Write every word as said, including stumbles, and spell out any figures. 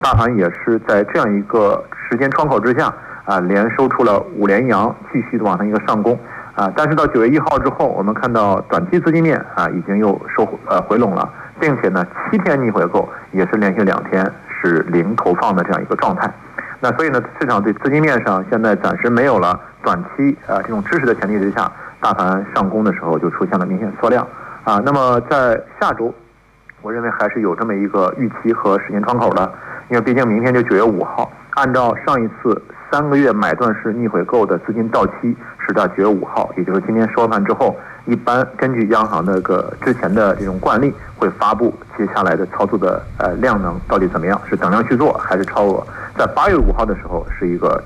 大盘也是在这样一个时间窗口之下啊，连收出了五连阳，继续的往上一个上攻啊。但是到九月一号之后，我们看到短期资金面啊已经又收呃回笼了，并且呢七天逆回购也是连续两天是零投放的这样一个状态。那所以呢，市场对资金面上现在暂时没有了短期啊这种支持的前提之下，大盘上攻的时候就出现了明显缩量啊。那么在下周，我认为还是有这么一个预期和时间窗口的，因为毕竟明天就九月五号，按照上一次三个月买断式逆回购的资金到期是在九月五号，也就是今天收盘之后，一般根据央行的个之前的这种惯例，会发布接下来的操作的呃量能到底怎么样，是等量去做还是超额。在八月五号的时候是一个